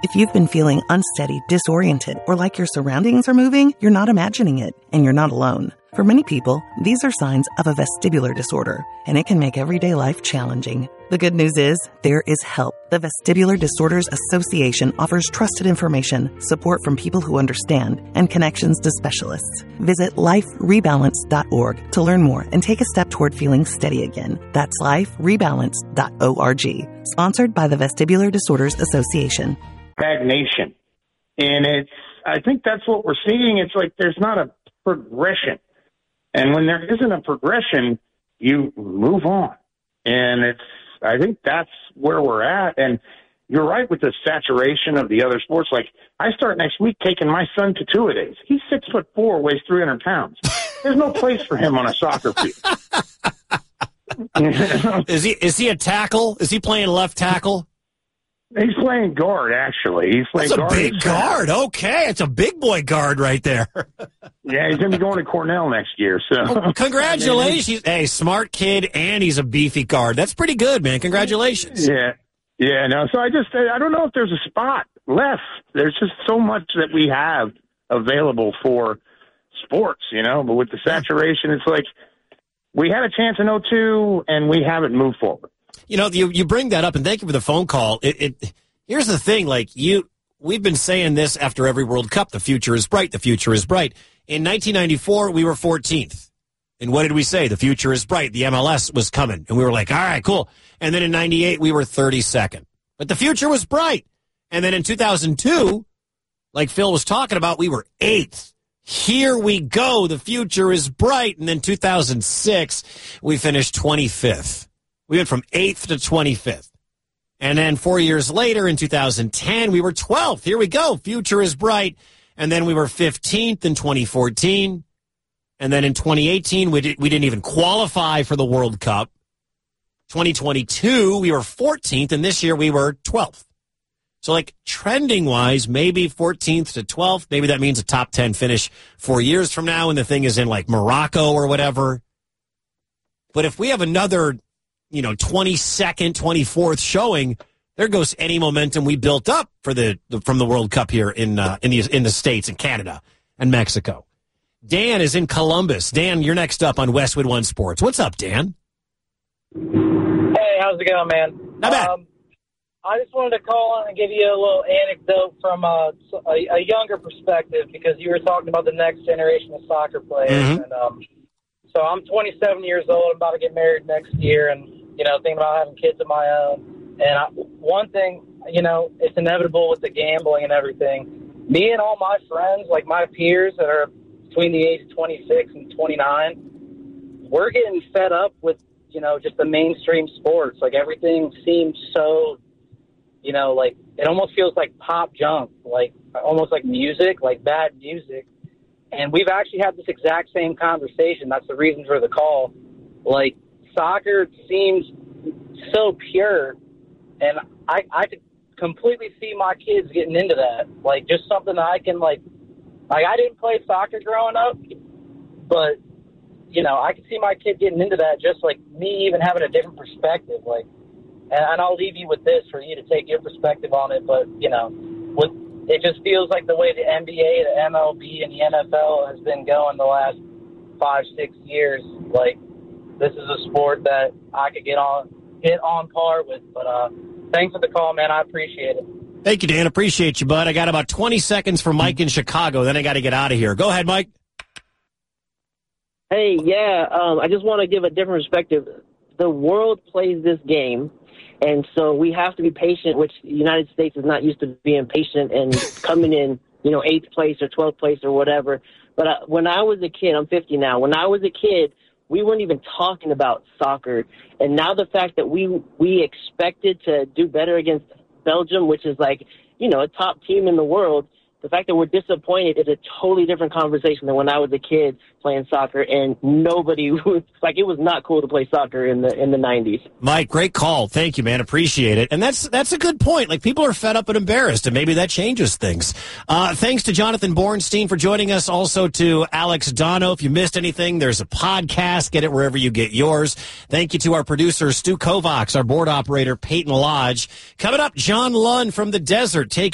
If you've been feeling unsteady, disoriented, or like your surroundings are moving, you're not imagining it, and you're not alone. For many people, these are signs of a vestibular disorder, and it can make everyday life challenging. The good news is, there is help. The Vestibular Disorders Association offers trusted information, support from people who understand, and connections to specialists. Visit liferebalance.org to learn more and take a step toward feeling steady again. That's liferebalance.org. Sponsored by the Vestibular Disorders Association. Stagnation. And I think that's what we're seeing. It's like there's not a progression. And when there isn't a progression, you move on. And I think that's where we're at. And you're right with the saturation of the other sports. Like, I start next week taking my son to two-a-days. He's 6'4", weighs 300 pounds. There's no place for him on a soccer field. Is he a tackle? Is he playing left tackle? He's playing guard, actually. He's playing That's guard. a big guard. Okay, it's a big boy guard right there. Yeah, he's going to be going to Cornell next year. So, well, congratulations. Hey, smart kid, and he's a beefy guard. That's pretty good, man. Congratulations. Yeah. No, so I don't know if there's a spot left. There's just so much that we have available for sports, but with the saturation, it's like we had a chance in 2002, and we haven't moved forward. You bring that up, and thank you for the phone call. Here's the thing, we've been saying this after every World Cup, the future is bright, the future is bright. In 1994, we were 14th. And what did we say? The future is bright. The MLS was coming. And we were like, all right, cool. And then in 98, we were 32nd. But the future was bright. And then in 2002, like Phil was talking about, we were 8th. Here we go. The future is bright. And then 2006, we finished 25th. We went from 8th to 25th. And then 4 years later, in 2010, we were 12th. Here we go. Future is bright. And then we were 15th in 2014. And then in 2018, we didn't even qualify for the World Cup. 2022, we were 14th. And this year, we were 12th. So, trending-wise, maybe 14th to 12th. Maybe that means a top 10 finish 4 years from now. And the thing is in, Morocco or whatever. But if we have another 22nd, 24th showing, there goes any momentum we built up from the World Cup here in the States and Canada and Mexico. Dan is in Columbus. Dan, you're next up on Westwood One Sports. What's up, Dan? Hey, how's it going, man? Not bad. I just wanted to call on and give you a little anecdote from a younger perspective, because you were talking about the next generation of soccer players. Mm-hmm. And so I'm 27 years old. I'm about to get married next year, and thinking about having kids of my own. And one thing, it's inevitable with the gambling and everything. Me and all my friends, like my peers that are between the age of 26 and 29, we're getting fed up with, just the mainstream sports. Everything seems so, it almost feels like pop junk, almost like music, like bad music. And we've actually had this exact same conversation. That's the reason for the call. Soccer seems so pure, and I could completely see my kids getting into that. Just something that I can, I didn't play soccer growing up, but, I could see my kid getting into that, just like me even having a different perspective. And I'll leave you with this for you to take your perspective on it, but, it just feels like the way the NBA, the MLB, and the NFL has been going the last 5-6 years. This is a sport that I could get on par with. But thanks for the call, man. I appreciate it. Thank you, Dan. Appreciate you, bud. I got about 20 seconds for Mike in Chicago. Then I got to get out of here. Go ahead, Mike. Hey, I just want to give a different perspective. The world plays this game. And so we have to be patient, which the United States is not used to being patient and coming in, 8th place or 12th place or whatever. But when I was a kid, I'm 50 now. When I was a kid, we weren't even talking about soccer. And now the fact that we expected to do better against Belgium, which is a top team in the world, the fact that we're disappointed is a totally different conversation than when I was a kid playing soccer, and nobody was it was not cool to play soccer in the 90s. Mike, great call. Thank you, man. Appreciate it. And that's a good point. People are fed up and embarrassed, and maybe that changes things. Thanks to Jonathan Bornstein for joining us. Also to Alex Dono. If you missed anything, there's a podcast. Get it wherever you get yours. Thank you to our producer, Stu Kovacs, our board operator, Peyton Lodge. Coming up, John Lund from the desert. Take